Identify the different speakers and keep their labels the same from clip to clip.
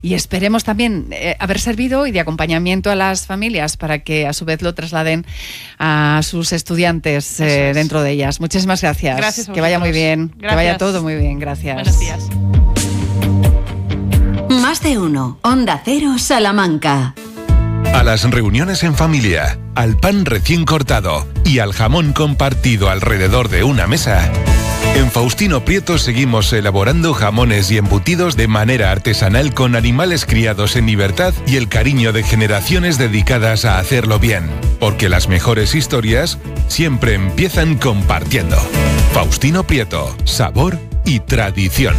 Speaker 1: Y esperemos también haber servido y de acompañamiento a las familias para que a su vez lo trasladen a sus estudiantes dentro de ellas. Muchísimas gracias.
Speaker 2: Gracias a vosotros.
Speaker 1: Que vaya muy bien.
Speaker 2: Gracias.
Speaker 1: Que vaya todo muy bien. Gracias.
Speaker 2: Buenos días.
Speaker 3: Más de uno. Onda Cero, Salamanca.
Speaker 4: A las reuniones en familia, al pan recién cortado y al jamón compartido alrededor de una mesa. En Faustino Prieto seguimos elaborando jamones y embutidos de manera artesanal con animales criados en libertad y el cariño de generaciones dedicadas a hacerlo bien. Porque las mejores historias siempre empiezan compartiendo. Faustino Prieto, sabor y tradición.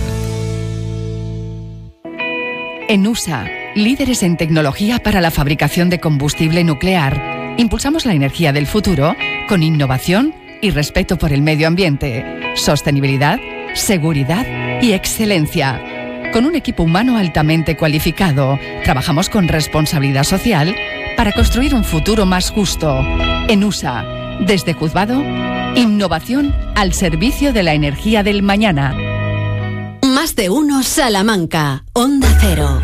Speaker 1: En USA, líderes en tecnología para la fabricación de combustible nuclear, impulsamos la energía del futuro con innovación y respeto por el medio ambiente, sostenibilidad, seguridad y excelencia. Con un equipo humano altamente cualificado, trabajamos con responsabilidad social para construir un futuro más justo. En USA, desde Juzgado, innovación al servicio de la energía del mañana.
Speaker 3: Más de uno, Salamanca. Onda Cero.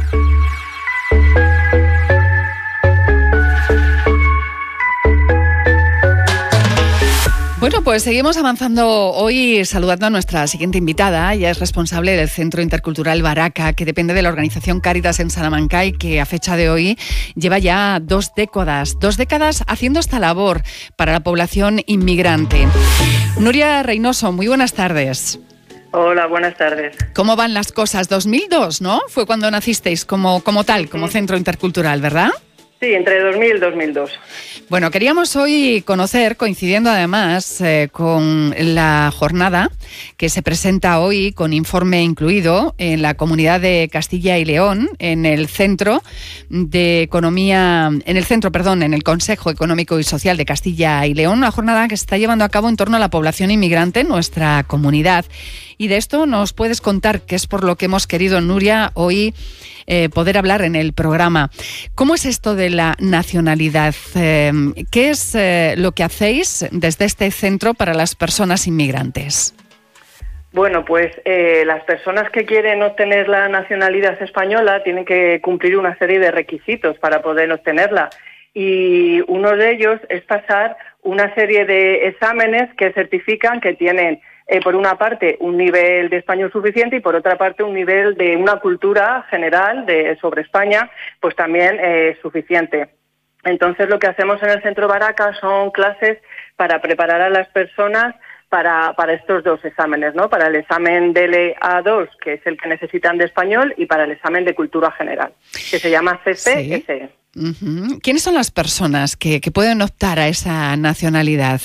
Speaker 1: Bueno, pues seguimos avanzando hoy saludando a nuestra siguiente invitada. Ella es responsable del Centro Intercultural Baraca, que depende de la organización Cáritas en Salamanca y que a fecha de hoy lleva ya 2 décadas haciendo esta labor para la población inmigrante. Nuria Reynoso, muy buenas tardes.
Speaker 5: Hola, buenas tardes.
Speaker 1: ¿Cómo van las cosas? 2002, ¿no? Fue cuando nacisteis como Centro Intercultural, ¿verdad?
Speaker 5: Sí, entre 2000 y 2002.
Speaker 1: Bueno, queríamos hoy conocer, coincidiendo además con la jornada que se presenta hoy con informe incluido en la Comunidad de Castilla y León, en el Centro de Economía, en el Consejo Económico y Social de Castilla y León, una jornada que se está llevando a cabo en torno a la población inmigrante en nuestra comunidad. Y de esto nos puedes contar, que es por lo que hemos querido, Nuria, hoy poder hablar en el programa. ¿Cómo es esto de la nacionalidad? ¿Qué es lo que hacéis desde este centro para las personas inmigrantes?
Speaker 5: Bueno, pues las personas que quieren obtener la nacionalidad española tienen que cumplir una serie de requisitos para poder obtenerla. Y uno de ellos es pasar una serie de exámenes que certifican que tienen, por una parte, un nivel de español suficiente y por otra parte un nivel de una cultura general sobre España, pues también suficiente. Entonces lo que hacemos en el Centro Baraca son clases para preparar a las personas para estos 2 exámenes, ¿no? Para el examen del A2, que es el que necesitan de español, y para el examen de cultura general, que se llama CCSE. Sí.
Speaker 1: Uh-huh. ¿Quiénes son las personas que pueden optar a esa nacionalidad?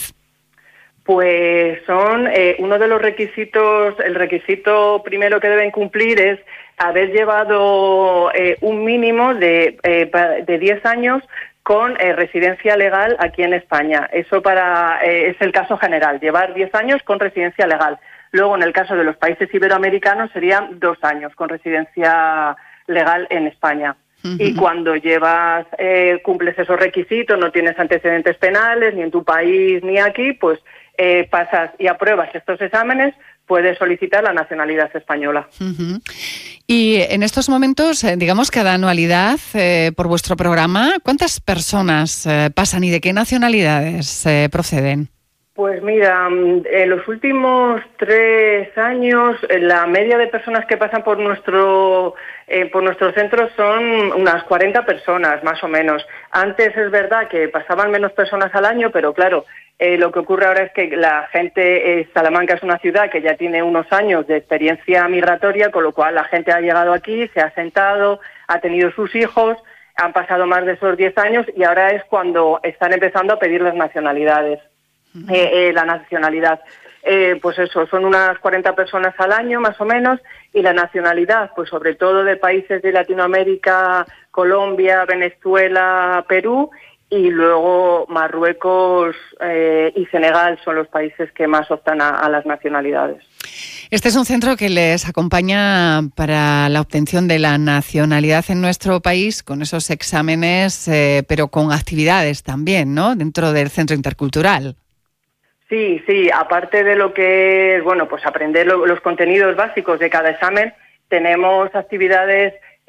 Speaker 5: Pues son uno de los requisitos, el requisito primero que deben cumplir es haber llevado un mínimo de 10 años con residencia legal aquí en España. Eso es el caso general, llevar 10 años con residencia legal. Luego, en el caso de los países iberoamericanos, serían 2 años con residencia legal en España. Uh-huh. Y cuando cumples esos requisitos, no tienes antecedentes penales, ni en tu país ni aquí, pues pasas y apruebas estos exámenes, puedes solicitar la nacionalidad española.
Speaker 1: Uh-huh. Y en estos momentos, digamos, cada anualidad por vuestro programa, ¿cuántas personas pasan y de qué nacionalidades proceden?
Speaker 5: Pues mira, en los últimos 3 años, la media de personas que pasan por nuestro centro son unas 40 personas, más o menos. Antes es verdad que pasaban menos personas al año, pero claro, lo que ocurre ahora es que la gente, Salamanca es una ciudad que ya tiene unos años de experiencia migratoria, con lo cual la gente ha llegado aquí, se ha asentado, ha tenido sus hijos, han pasado más de esos 10 años y ahora es cuando están empezando a pedir las nacionalidades. La nacionalidad, pues eso, son unas 40 personas al año más o menos, y la nacionalidad, pues sobre todo de países de Latinoamérica, Colombia, Venezuela, Perú, y luego Marruecos y Senegal son los países que más optan a las nacionalidades.
Speaker 1: Este es un centro que les acompaña para la obtención de la nacionalidad en nuestro país, con esos exámenes, pero con actividades también, ¿no?, dentro del Centro Intercultural.
Speaker 5: Sí, aparte de lo que es, bueno, pues aprender los contenidos básicos de cada examen, tenemos actividades